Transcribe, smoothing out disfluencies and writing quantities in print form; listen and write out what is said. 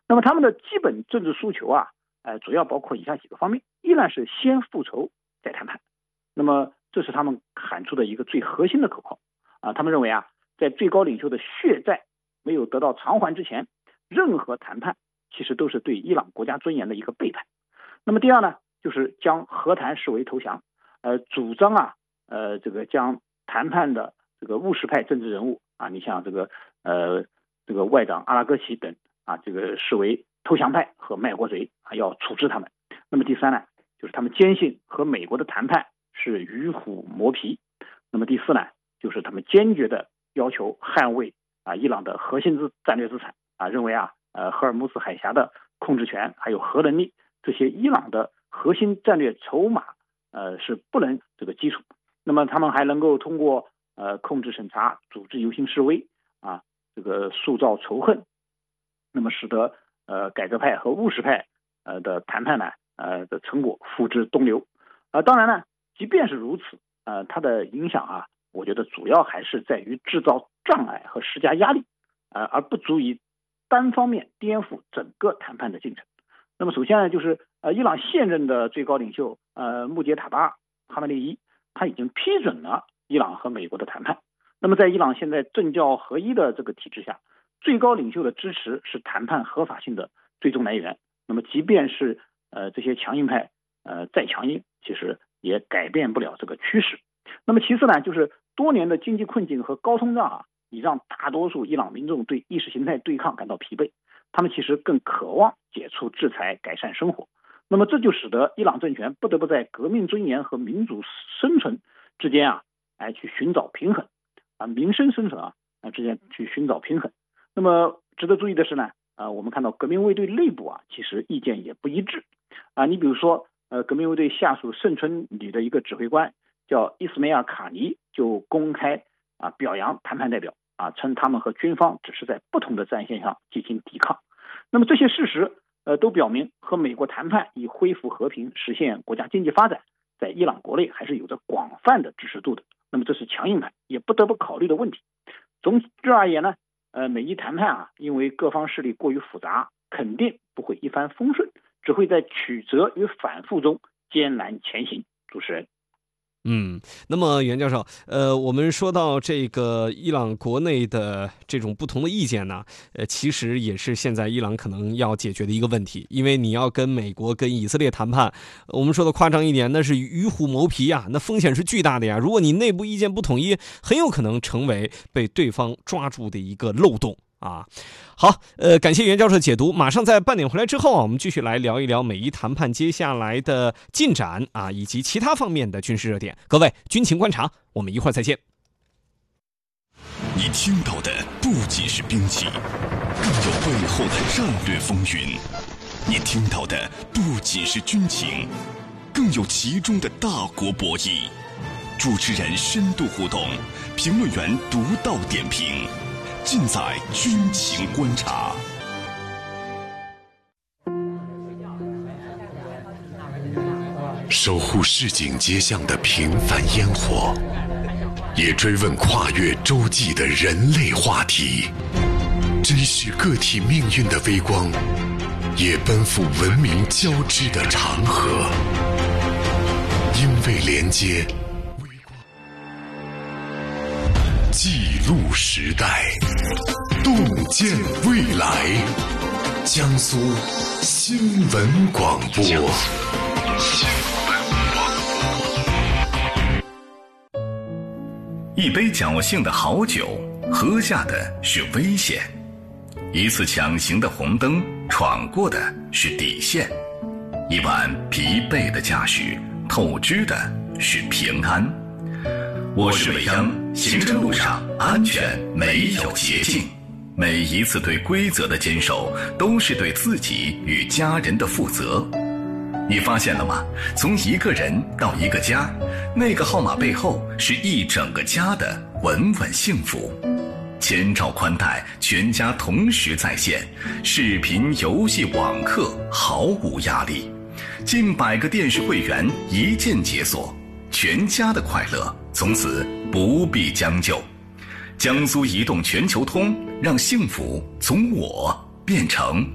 那么他们的基本政治诉求啊，主要包括以下几个方面，依然是先复仇再谈判。那么这是他们喊出的一个最核心的口号啊。他们认为啊，在最高领袖的血债没有得到偿还之前，任何谈判其实都是对伊朗国家尊严的一个背叛。那么第二呢，就是将和谈视为投降，主张啊，这个将谈判的这个务实派政治人物啊，你像这个外长阿拉戈齐等啊，这个视为投降派和卖国贼啊，要处置他们。那么第三呢，就是他们坚信和美国的谈判是与虎磨皮。那么第四呢，就是他们坚决的要求捍卫啊伊朗的核心战略资产啊，认为啊赫尔木斯海峡的控制权还有核能力这些伊朗的核心战略筹码是不能这个基础。那么他们还能够通过控制审查、组织游行示威啊，这个塑造仇恨，那么使得改革派和务实派的谈判呢的成果付之东流。当然呢，即便是如此，它的影响啊，我觉得主要还是在于制造障碍和施加压力，而不足以单方面颠覆整个谈判的进程。那么首先呢，就是伊朗现任的最高领袖穆杰塔巴哈梅内伊，他已经批准了伊朗和美国的谈判。那么在伊朗现在政教合一的这个体制下，最高领袖的支持是谈判合法性的最终来源。那么即便是这些强硬派再强硬，其实也改变不了这个趋势。那么其次呢，就是多年的经济困境和高通胀啊，已让大多数伊朗民众对意识形态对抗感到疲惫，他们其实更渴望解除制裁，改善生活。那么这就使得伊朗政权不得不在革命尊严和民主生存之间啊，去寻找平衡啊，民生生存之间去寻找平衡。那么值得注意的是呢，我们看到革命卫队内部啊，其实意见也不一致啊。你比如说，革命卫队下属圣春旅的一个指挥官叫伊斯梅尔卡尼，就公开表扬谈判代表啊，称他们和军方只是在不同的战线上进行抵抗。那么这些事实都表明和美国谈判以恢复和平、实现国家经济发展，在伊朗国内还是有着广泛的支持度的。那么这是强硬派也不得不考虑的问题。总之而言呢，美伊谈判啊，因为各方势力过于复杂，肯定不会一帆风顺，只会在曲折与反复中艰难前行。主持人。 那么袁教授，我们说到这个伊朗国内的这种不同的意见呢，其实也是现在伊朗可能要解决的一个问题，因为你要跟美国、跟以色列谈判，我们说的夸张一点，那是与虎谋皮呀，那风险是巨大的呀。如果你内部意见不统一，很有可能成为被对方抓住的一个漏洞啊。好，感谢袁教授的解读。马上在半点回来之后啊，我们继续来聊一聊美伊谈判接下来的进展啊，以及其他方面的军事热点。各位，军情观察，我们一会儿再见。 你听到的不仅是兵器，更有背后的战略风云；你听到的不仅是军情，更有其中的大国博弈。主持人深度互动，评论员独到点评。尽在军情观察。守护市井街巷的平凡烟火，也追问跨越洲际的人类话题，珍视个体命运的微光，也奔赴文明交织的长河。因为连接，记录时代，洞见未来。江苏新闻广播。一杯侥幸的好酒，喝下的是危险；一次抢行的红灯，闯过的是底线；一晚疲惫的驾驶，透支的是平安。我是伟央，行车路上安全没有捷径，每一次对规则的坚守，都是对自己与家人的负责。你发现了吗？从一个人到一个家，那个号码背后是一整个家的稳稳幸福。千兆宽带，全家同时在线，视频、游戏、网课毫无压力，近100个电视会员一键解锁，全家的快乐从此不必将就。江苏移动全球通，让幸福从我变成